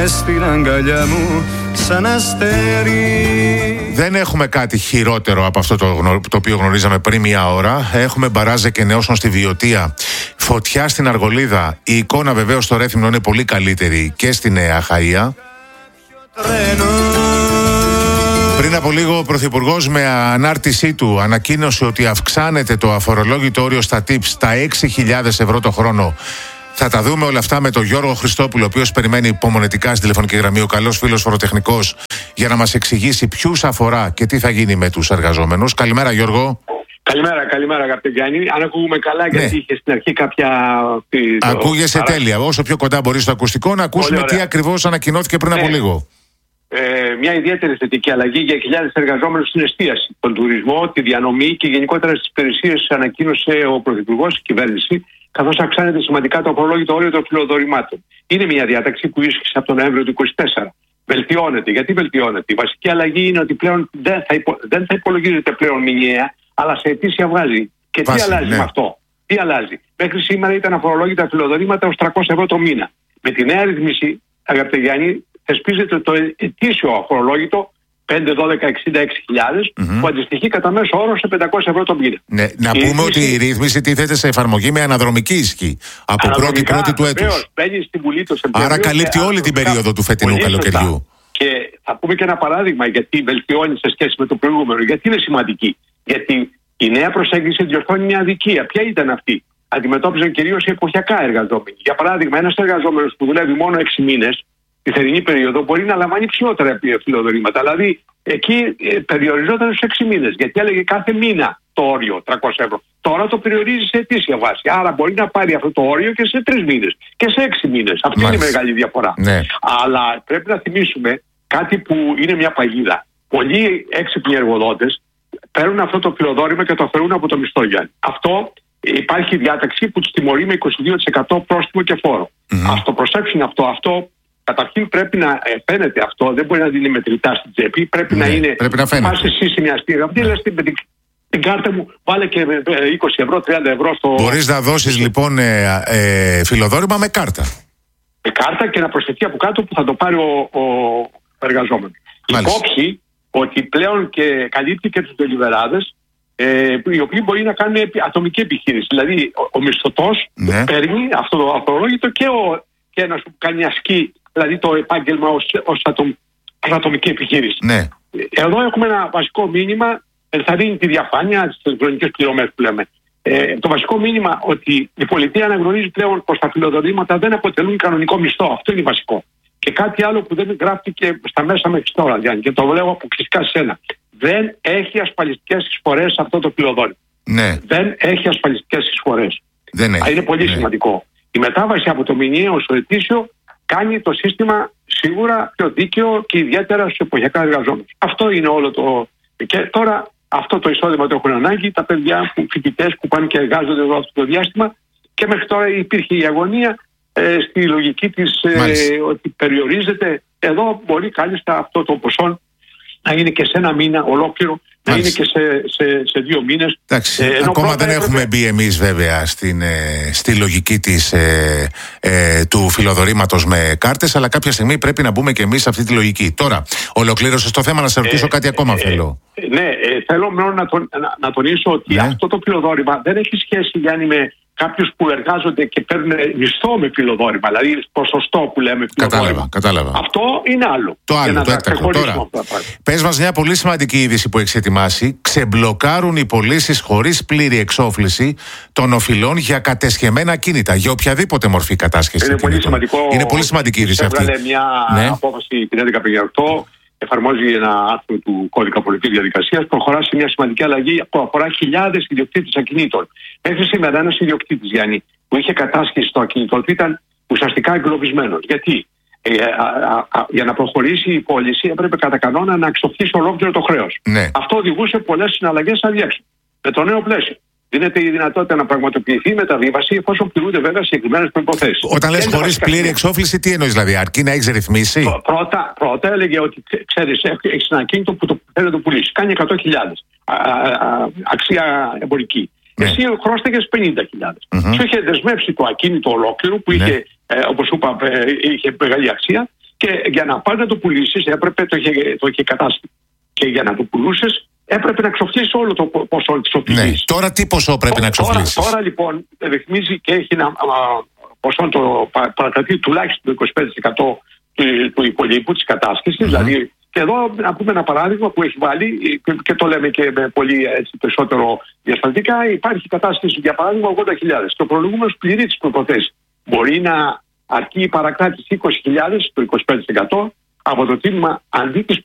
μες στην αγκαλιά μου σαν αστέρι. Δεν έχουμε κάτι χειρότερο από αυτό το οποίο γνωρίζαμε πριν μία ώρα. Έχουμε μπαράζ και νεώσεων στη Βιωτία, φωτιά στην Αργολίδα. Η εικόνα βεβαίως στο Ρέθυμνο είναι πολύ καλύτερη και στη Νέα Αχαΐα. Πριν από λίγο ο Πρωθυπουργός με ανάρτησή του ανακοίνωσε ότι αυξάνεται το αφορολόγητο όριο στα tips στα 6.000 ευρώ το χρόνο. Θα τα δούμε όλα αυτά με τον Γιώργο Χριστόπουλο, ο οποίος περιμένει υπομονετικά στη τηλεφωνική γραμμή, ο καλός φίλος φοροτεχνικός, για να μας εξηγήσει ποιους αφορά και τι θα γίνει με τους εργαζόμενους. Καλημέρα, Γιώργο. Καλημέρα αγαπητέ Γιάννη. Αν ακούγουμε καλά, γιατί είχε στην αρχή κάποια. Ακούγεσαι τέλεια. Όσο πιο κοντά μπορείς στο ακουστικό, να ακούσουμε τι ακριβώς ανακοινώθηκε πριν από λίγο. Μια ιδιαίτερη θετική αλλαγή για χιλιάδες εργαζόμενους στην εστίαση, τον τουρισμό, τη διανομή και γενικότερα στις υπηρεσίες, ανακοίνωσε ο Πρωθυπουργός, η κυβέρνηση, καθώς αυξάνεται σημαντικά το αφορολόγητο όριο των φιλοδορημάτων. Είναι μια διάταξη που ίσχυσε από τον Νοέμβριο του 2024. Βελτιώνεται. Γιατί βελτιώνεται? Η βασική αλλαγή είναι ότι πλέον δεν θα υπολογίζεται πλέον μηνιαία, αλλά σε ετήσια βάση. Και τι αλλάζει με αυτό? Τι αλλάζει? Μέχρι σήμερα ήταν αφορολόγητα φιλοδορήματα ως 300 ευρώ το μήνα. Με τη νέα ρύθμιση, αγαπητέ Γιάννη, θεσπίζεται το ετήσιο αφορολόγητο 5, 12, 66 που αντιστοιχεί κατά μέσο όρο σε 500 ευρώ το μήνα. Ναι, να πούμε ότι η ρύθμιση τίθεται σε εφαρμογή με αναδρομική ισχύ από 1η του έτους. Άρα καλύπτει όλη την περίοδο του φετινού καλοκαιριού. Και θα πούμε και ένα παράδειγμα γιατί βελτιώνει σε σχέση με το προηγούμενο. Γιατί είναι σημαντική? Γιατί η νέα προσέγγιση διορθώνει μια αδικία. Ποια ήταν αυτή? Αντιμετώπιζαν κυρίως οι εποχιακά εργαζόμενοι. Για παράδειγμα, ένας εργαζόμενος που δουλεύει μόνο 6 μήνες τη θερινή περίοδο μπορεί να λαμβάνει ψηλότερα φιλοδορήματα. Δηλαδή εκεί περιοριζόταν στους 6 μήνες, γιατί έλεγε κάθε μήνα το όριο 300 ευρώ. Τώρα το περιορίζει σε ετήσια βάση. Άρα μπορεί να πάρει αυτό το όριο και σε 3 μήνες και σε 6 μήνες. Αυτή είναι η μεγάλη διαφορά. Ναι. Αλλά πρέπει να θυμίσουμε κάτι που είναι μια παγίδα. Πολλοί έξυπνοι εργοδότες παίρνουν αυτό το φιλοδόρημα και το αφαιρούν από το μισθό, Γιάννη. Αυτό υπάρχει διάταξη που τους τιμωρεί με 22% πρόστιμο και φόρο. Ας το προσέξουν αυτό. Καταρχήν πρέπει να φαίνεται αυτό, δεν μπορεί να δίνει μετρητά στην τσέπη. Πρέπει να είναι. Πρέπει να φαίνεται. Πας εσύ σε μια στιγμή. Αυτή λες την κάρτα μου, βάλε και 20 ευρώ, 30 ευρώ στο. Μπορείς να δώσεις λοιπόν φιλοδόρημα με κάρτα. Με κάρτα και να προσθεθεί από κάτω που θα το πάρει ο εργαζόμενος. Υπόψη ότι πλέον και καλύπτει και τους τελειβεράδες, οι οποίοι μπορεί να κάνουν ατομική επιχείρηση. Δηλαδή ο μισθωτός παίρνει αυτό το αφορολόγητο και να σου κάνει ασκή, δηλαδή το επάγγελμα ως ατομική επιχείρηση. Ναι. Εδώ έχουμε ένα βασικό μήνυμα, ενθαρρύνει τη διαφάνεια, τις ηλεκτρονικές πληρωμές που λέμε. Το βασικό μήνυμα ότι η πολιτεία αναγνωρίζει πλέον πως τα φιλοδορήματα δεν αποτελούν κανονικό μισθό. Αυτό είναι βασικό. Και κάτι άλλο που δεν γράφτηκε στα μέσα μέχρι τώρα, Γιάννη, και το λέω αποκλειστικά σε σένα. Δεν έχει ασφαλιστικές εισφορές αυτό το φιλοδόρημα. Ναι. Δεν έχει ασφαλιστικές εισφορές. Είναι πολύ σημαντικό. Η μετάβαση από το μηνιαίο στο ετήσιο κάνει το σύστημα σίγουρα πιο δίκαιο και ιδιαίτερα στους εποχιακά εργαζόμενους. Αυτό είναι όλο το. Και τώρα αυτό το εισόδημα το έχουν ανάγκη τα παιδιά, φοιτητές που πάνε και εργάζονται εδώ αυτό το διάστημα. Και μέχρι τώρα υπήρχε η αγωνία στη λογική της ότι περιορίζεται. Εδώ μπορεί κάλλιστα αυτό το ποσό να είναι και σε ένα μήνα ολόκληρο, να είναι και σε 2 μήνες. Εντάξει, ακόμα δεν έχουμε μπει εμείς βέβαια στη λογική του φιλοδορήματος με κάρτες, αλλά κάποια στιγμή πρέπει να μπούμε και εμείς σε αυτή τη λογική. Τώρα, ολοκλήρωσες το θέμα, να σε ρωτήσω κάτι ακόμα θέλω. Θέλω μόνο να τονίσω ότι αυτό το φιλοδόρημα δεν έχει σχέση, Γιάννη, με κάποιους που εργάζονται και παίρνουν μισθό με φιλοδόρημα, δηλαδή ποσοστό που λέμε φιλοδόρημα. Κατάλαβα. Αυτό είναι άλλο. Το άλλο, το έκτακτο. Τώρα, πες μας μια πολύ σημαντική είδηση που έχεις ετοιμάσει. Ξεμπλοκάρουν οι πωλήσεις χωρίς πλήρη εξόφληση των οφειλών για κατεσχεμένα ακίνητα, για οποιαδήποτε μορφή κατάσχεση. Είναι πολύ σημαντική είδηση αυτή. Έβγαλε μια απόφαση την 1158. Εφαρμόζει ένα άρθρο του κώδικα πολιτικής διαδικασίας, προχωρά σε μια σημαντική αλλαγή που αφορά χιλιάδες ιδιοκτήτες ακινήτων. Μέχρι σήμερα ένας ιδιοκτήτης, Γιάννη, που είχε κατάσχεση στο ακίνητο του ήταν ουσιαστικά εγκλωβισμένος. Γιατί? Για να προχωρήσει η πώληση έπρεπε κατά κανόνα να εξοφλήσει ολόκληρο το χρέος. Ναι. Αυτό οδηγούσε πολλές συναλλαγές αδιέξοδο. Με το νέο πλαίσιο δίνεται η δυνατότητα να πραγματοποιηθεί η μεταβίβαση εφόσον πληρούνται βέβαια συγκεκριμένες προϋποθέσεις. Όταν λες χωρίς πλήρη εξόφληση, τι εννοείς δηλαδή? Αρκεί να έχεις ρυθμίσει? Πρώτα έλεγε ότι ξέρεις, έχεις ένα ακίνητο που το θέλει να το πουλήσει. Κάνει 100.000 αξία εμπορική. Εσύ χρώστηκες 50.000. Σου είχε δεσμεύσει το ακίνητο ολόκληρο που είχε, όπως είπα, είχε μεγάλη αξία Και για να πας να το πουλήσεις, έπρεπε το είχε κατάστημα. Και για να το πουλούσες, έπρεπε να ξοφλήσεις όλο το ποσό της οφειλής. Ναι, τώρα τι ποσό πρέπει να ξοφλήσεις? Τώρα λοιπόν ρυθμίζει και έχει ένα ποσό το παρακρατεί τουλάχιστον το 25% του υπολείπου της κατάσχεσης. Δηλαδή, και εδώ να πούμε ένα παράδειγμα που έχει βάλει και το λέμε και με πολύ περισσότερο διαστατικά. Υπάρχει κατάσχεση για παράδειγμα 80.000. Το προλογούμενος πληρεί τις προϋποθέσεις. Μπορεί να αρκεί η παρακράτηση 20.000, το 25% από το τίμημα αντί της